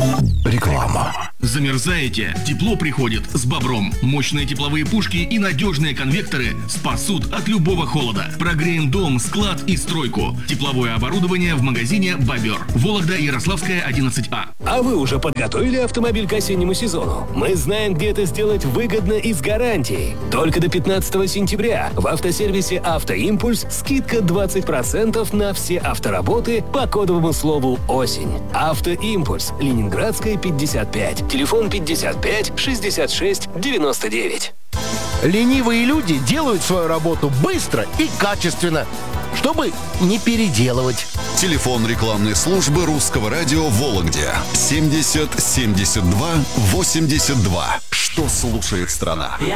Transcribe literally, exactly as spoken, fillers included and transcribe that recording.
Реклама. Замерзаете? Тепло приходит с Бобром. Мощные тепловые пушки и надежные конвекторы спасут от любого холода. Прогреем дом, склад и стройку. Тепловое оборудование в магазине «Бобер». Вологда, Ярославская, одиннадцать А. А вы уже подготовили автомобиль к осеннему сезону? Мы знаем, где это сделать выгодно и с гарантией. Только до пятнадцатого сентября в автосервисе «Автоимпульс» скидка двадцать процентов на все автоработы по кодовому слову «Осень». «Автоимпульс», Ленинградская, пятьдесят пять. Телефон пятьдесят пять шестьдесят шесть девяносто девять. Ленивые люди делают свою работу быстро и качественно, чтобы не переделывать. Телефон рекламной службы Русского радио в Вологде семьдесят семьдесят два восемьдесят два. Что слушает страна?